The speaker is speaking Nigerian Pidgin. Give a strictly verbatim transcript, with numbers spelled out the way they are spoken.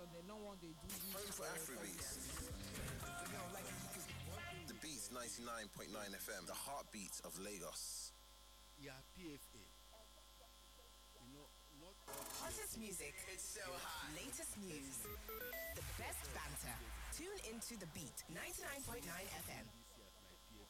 they don't want they do this. Home for Afrobeats. The Beats ninety-nine point nine F M, the heartbeat of Lagos. Yeah, P F A. You know, not hottest music. It's so hot. Latest news. The best banter. Tune into The Beat ninety-nine point nine F M.